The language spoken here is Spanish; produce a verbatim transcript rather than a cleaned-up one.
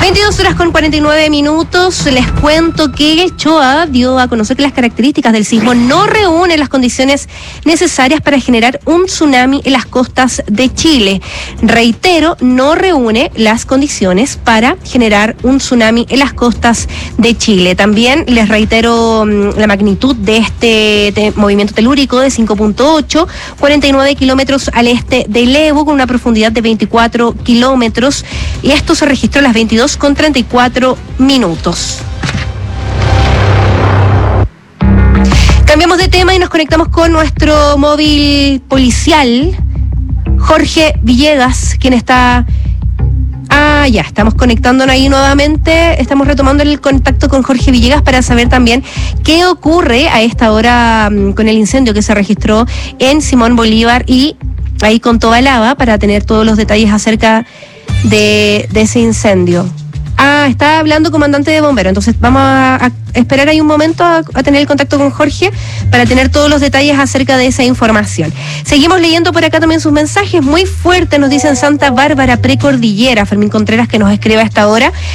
veintidós horas con cuarenta y nueve minutos. Les cuento que el CHOA dio a conocer que las características del sismo no reúnen las condiciones necesarias para generar un tsunami en las costas de Chile. Reitero, no reúne las condiciones para generar un tsunami en las costas de Chile. También les reitero la magnitud de este de movimiento telúrico de cinco punto ocho, cuarenta y nueve kilómetros al este de Levo, con una profundidad de veinticuatro kilómetros, y esto se registró a las veintidós con treinta y cuatro minutos. Cambiamos de tema y nos conectamos con nuestro móvil policial, Jorge Villegas, quien está... Ah, ya, estamos conectándonos ahí nuevamente, estamos retomando el contacto con Jorge Villegas para saber también qué ocurre a esta hora um, con el incendio que se registró en Simón Bolívar y ahí con Tobalaba, para tener todos los detalles acerca de, de ese incendio. Ah, está hablando comandante de bomberos, entonces vamos a, a esperar ahí un momento a, a tener el contacto con Jorge para tener todos los detalles acerca de esa información. Seguimos leyendo por acá también sus mensajes, muy fuertes, nos dicen Santa Bárbara, precordillera, Fermín Contreras, que nos escribe a esta hora.